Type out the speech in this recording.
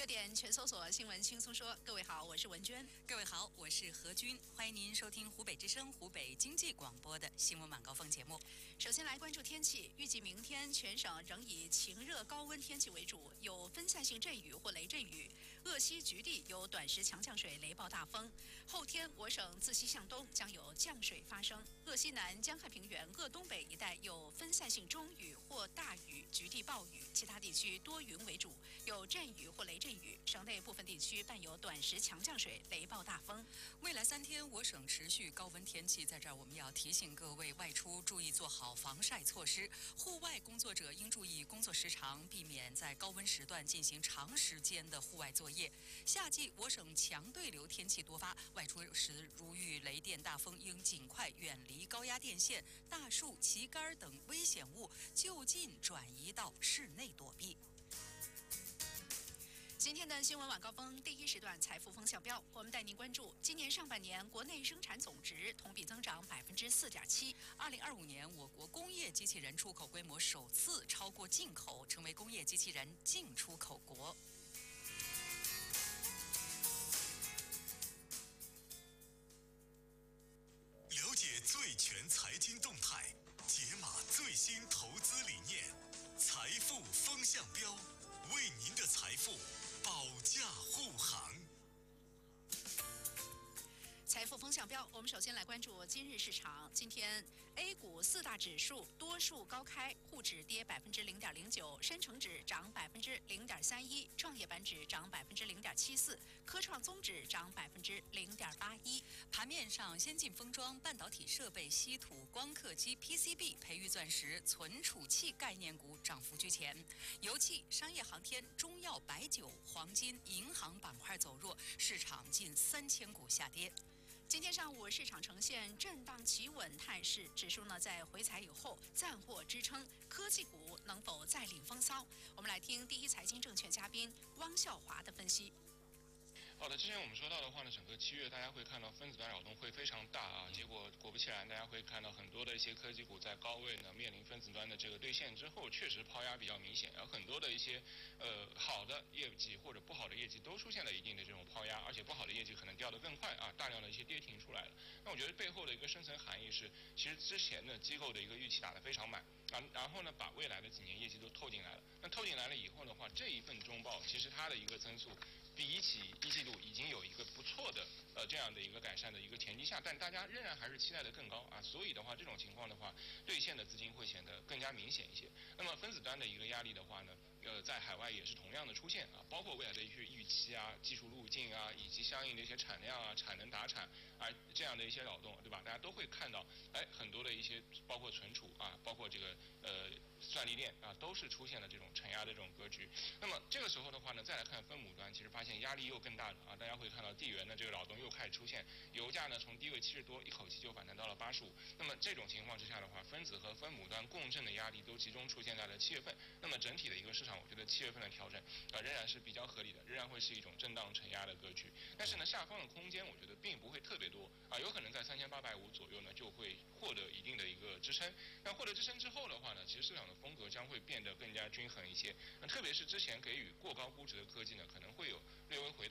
热点全搜索，新闻轻松说。各位好，我是文娟。 各位好，我是何军。欢迎您收听湖北之声、湖北经济广播的新闻晚高峰节目。 首先来关注天气，预计明天全省仍以晴热高温天气为主，有分散性阵雨或雷阵雨。鄂西局地有短时强降水、雷暴大风。后天我省自西向东将有降水发生，鄂西南、江汉平原、鄂东北一带有分散性中雨或大雨，局地暴雨，其他地区多云为主，有阵雨或雷阵雨。省内部分地区伴有短时强降水、雷暴大风。 未来3天，我省持续高温天气，在这儿我们要提醒各位外出注意做好防晒措施。户外工作者应注意工作时长，避免在高温时段进行长时间的户外作业。夏季我省强对流天气多发，外出时如遇雷电大风，应尽快远离高压电线、大树、旗杆等危险物，就近转移到室内躲避。 今天的新闻晚高峰第一时段财富风向标，我们带您关注今年上半年国内生产总值同比增长4.7%。 2025年，我国工业机器人出口规模首次超过进口，成为工业机器人净出口国。 了解最全财经动态，解码最新投资理念，财富风向标，为您的财富保驾护航。 财富风向标，我们首先来关注今日市场。今天 A 股4大指数多数高开，沪指跌0.09%，深成指涨0.31%，创业板指涨0.74%，科创综指涨0.81%。 盘面上，先进封装、半导体设备、稀土、光刻机、PCB、培育钻石、存储器概念股涨幅居前，油气、商业航天、中药、白酒、黄金、银行板块走弱，市场近3000股下跌。 今天上午，市场呈现震荡企稳态势，指数呢在回踩以后暂获支撑，科技股能否再领风骚？我们来听第一财经证券嘉宾汪孝华的分析。 好的，之前我们说到的话呢，整个7月大家会看到分子端扰动会非常大啊，结果果不其然，大家会看到很多的一些科技股在高位呢面临分子端的这个兑现之后，确实抛压比较明显，而很多的一些好的业绩或者不好的业绩都出现了一定的这种抛压，而且不好的业绩可能掉得更快啊，大量的一些跌停出来了。那我觉得背后的一个深层含义是，其实之前的机构的一个预期打得非常满。然后呢，把未来的几年业绩都透进来了。那透进来了以后的话，这一份中报其实它的一个增速，比起一季度已经有一个不错的这样的一个改善的一个前提下，但大家仍然还是期待的更高啊。所以的话，这种情况的话，兑现的资金会显得更加明显一些。那么分子端的一个压力的话呢，在海外也是同样的出现啊，包括未来的一些预期啊、技术路径啊，以及相应的一些产量啊、产能达产啊这样的一些扰动，对吧？大家都会看到，很多的一些包括存储啊，包括这个算力链啊，都是出现了这种承压的这种格局。那么这个时候的话呢，再来看分母端，其实发现压力又更大了啊！大家会看到地缘的这个扰动又开始出现，油价呢从低位70多一口气就反弹到了85。那么这种情况之下的话，分子和分母端共振的压力都集中出现在了7月份。那么整体的一个市场，我觉得7月份的调整仍然是比较合理的，仍然会是一种震荡承压的格局。但是呢，下方的空间我觉得并不会特别多啊，有可能在3850左右呢就会获得一定的一个支撑。那获得支撑之后的话呢，其实市场的风格将会变得更加均衡一些。那特别是之前给予过高估值的科技呢，可能会有略微回